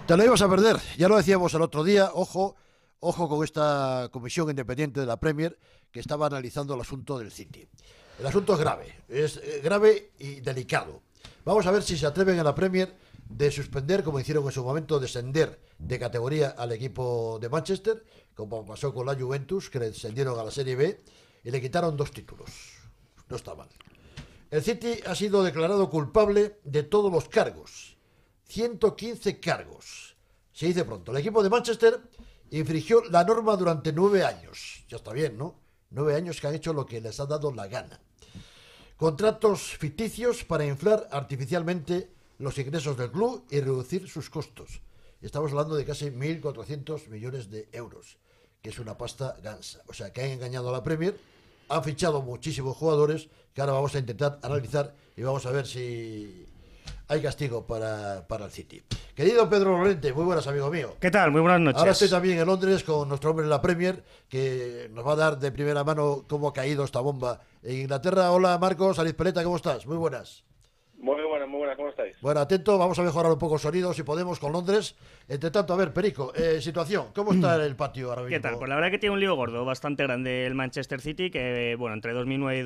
Te lo ibas a perder, ya lo decíamos el otro día, ojo con esta comisión independiente de la Premier que estaba analizando el asunto del City. El asunto es grave y delicado. Vamos a ver si se atreven en la Premier de suspender, como hicieron en su momento, descender de categoría al equipo de Manchester, como pasó con la Juventus, que le descendieron a la Serie B y le quitaron 2 títulos. No está mal. El City ha sido declarado culpable de todos los cargos. 115 cargos. Se dice pronto. El equipo de Manchester infringió la norma durante 9 años. Ya está bien, ¿no? 9 años que han hecho lo que les ha dado la gana. Contratos ficticios para inflar artificialmente los ingresos del club y reducir sus costos. Estamos hablando de casi 1.400 millones de euros, que es una pasta gansa. O sea, que han engañado a la Premier, han fichado muchísimos jugadores, que ahora vamos a intentar analizar y vamos a ver si hay castigo para el City. Querido Pedro Lorente, muy buenas, amigo mío. ¿Qué tal? Muy buenas noches. Ahora estoy también en Londres con nuestro hombre en la Premier, que nos va a dar de primera mano cómo ha caído esta bomba en Inglaterra. Hola, Marcos Arizpeleta, ¿cómo estás? Muy buenas. Muy buenas, ¿cómo estáis? Bueno, atento, vamos a mejorar un poco el sonido, si podemos, con Londres. Entre tanto, a ver, Perico, situación, ¿cómo está el patio ahora mismo? ¿Qué tal? Pues la verdad que tiene un lío gordo, bastante grande el Manchester City, que bueno, entre 2009 y